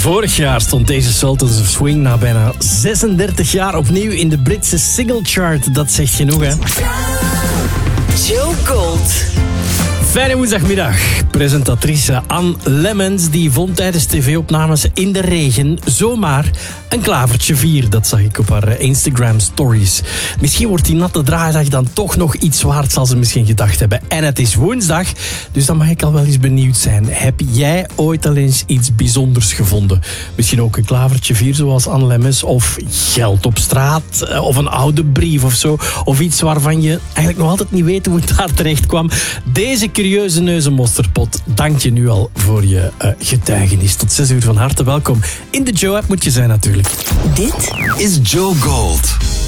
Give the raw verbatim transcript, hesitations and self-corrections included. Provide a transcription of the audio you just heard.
Vorig jaar stond deze Sultans of Swing na bijna zesendertig jaar opnieuw in de Britse single chart. Dat zegt genoeg, hè? Joe Gold. Fijne woensdagmiddag. Presentatrice Anne Lemmens die vond tijdens tv-opnames in de regen zomaar een klavertje vier. Dat zag ik op haar Instagram stories. Misschien wordt die natte draaidag dan toch nog iets waard, zal ze misschien gedacht hebben. En het is woensdag, dus dan mag ik al wel eens benieuwd zijn. Heb jij ooit al eens iets bijzonders gevonden? Misschien ook een klavertje vier zoals Anne Lemmens, of geld op straat, of een oude brief of zo. Of iets waarvan je eigenlijk nog altijd niet weet hoe het daar terecht kwam. Deze curieuze neuzenmosterdpot dank je nu al voor je uh, getuigenis. Tot zes uur van harte welkom. In de Joe-app moet je zijn natuurlijk. Dit is Joe Gold.